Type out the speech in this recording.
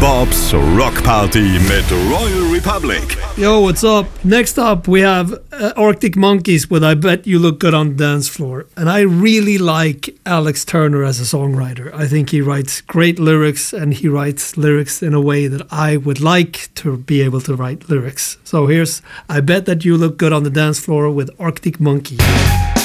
Bob's Rock Party mit Royal Republic. Yo, what's up? Next up, we have Arctic Monkeys with I Bet You Look Good on the Dance Floor. And I really like Alex Turner as a songwriter. I think he writes great lyrics, and he writes lyrics in a way that I would like to be able to write lyrics. So here's I Bet That You Look Good on the Dance Floor with Arctic Monkeys.